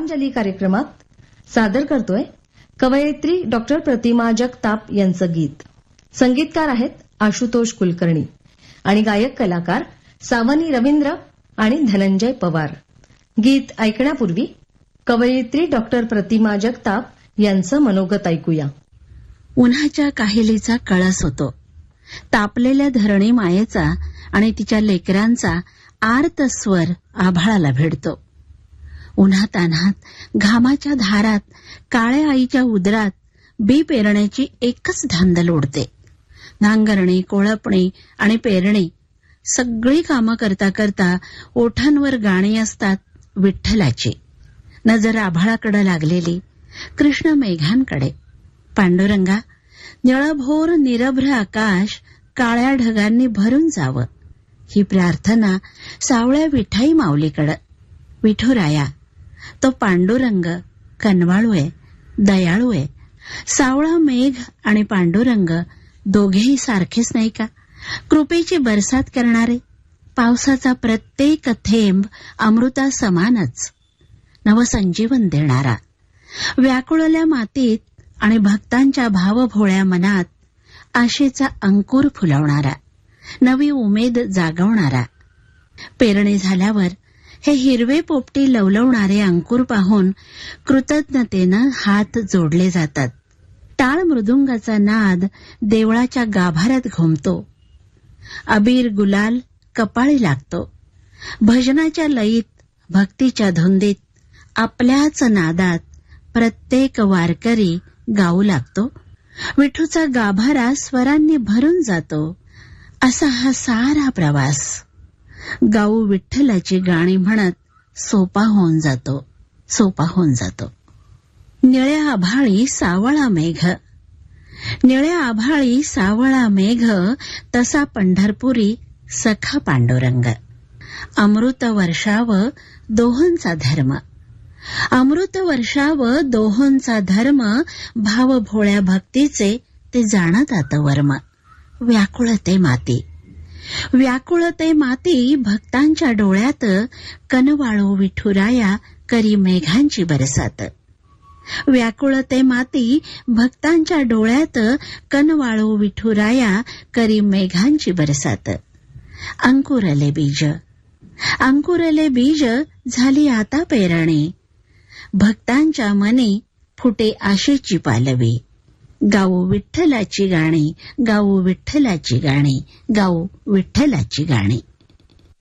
गीतांजली कार्यक्रमात सादर करतोय कवयित्री डॉक्टर प्रतिमा जगताप यांचं गीत. संगीतकार आहेत आशुतोष कुलकर्णी आणि गायक कलाकार सावनी रवींद्र आणि धनंजय पवार. गीत ऐकण्यापूर्वी कवयित्री डॉक्टर प्रतिमा जगताप यांचं मनोगत ऐकूया. उन्हाच्या काहिलीचा कळस होतो. तापलेल्या धरणी मायेचा आणि तिच्या लेकरांचा आर्त स्वर आभाळाला भिडतो. उन्हातान्हात घामाच्या धारात काळ्या आईच्या उदरात बी पेरण्याची एकच धांदल उडते. नांगरणी, कोळपणी आणि पेरणी सगळी कामं करता करता ओठांवर गाणी असतात विठ्ठलाची. नजर आभाळाकडे लागलेली, कृष्ण मेघांकडे. पांडुरंगा, निळभोर निरभ्र आकाश काळ्या ढगांनी भरून जावं, ही प्रार्थना सावळ्या विठाई माऊलीकडं. विठुराया, तो पांडुरंग कनवाळू आहे, दयाळू आहे. सावळा मेघ आणि पांडुरंग दोघेही सारखेच नाही का? कृपेची बरसात करणारे, पावसाचा प्रत्येक थेंब अमृता समानच, नवसंजीवन देणारा, व्याकुळल्या मातीत आणि भक्तांच्या भावभोळ्या मनात आशेचा अंकुर फुलवणारा, नवी उमेद जागवणारा. पेरणी झाल्यावर हे हिरवे पोपटी लवलवणारे अंकुर पाहून कृतज्ञतेनं हात जोडले जातात. टाळ मृदुंगाचा नाद देवळाच्या गाभाऱ्यात घुमतो. अबीर गुलाल कपाळी लागतो. भजनाच्या लयीत, भक्तीच्या धुंदीत, आपल्याच नादात प्रत्येक वारकरी गाऊ लागतो. विठूचा गाभारा स्वरांनी भरून जातो. असा हा सारा प्रवास गाऊ विठ्ठलाची गाणी म्हणत सोपा होऊन जातो, सोपा होऊन जातो. निळ्या आभाळी सावळा मेघ, निळ्या आभाळी सावळा मेघ, तसा पंढरपुरी सखा पांडुरंग. अमृत वर्षाव दोहोंचा धर्म, अमृत वर्षाव दोहोंचा धर्म, भाव भोळ्या भक्तीचे ते जाणतात वर्म. व्याकुळते माती, व्याकुळते माती भक्तांच्या डोळ्यात, कनवाळू विठुराया करी मेघांची बरसात. व्याकुळते माती भक्तांच्या डोळ्यात, कनवाळू विठुराया करी मेघांची बरसात. अंकुरले बीज, अंकुरले बीज, झाली आता पेरणी, भक्तांच्या मनी फुटे आशेची पालवी. गाऊ विठ्ठलाची गाणी, गाऊ विठ्ठलाची गाणी, गाऊ विठ्ठलाची गाणी.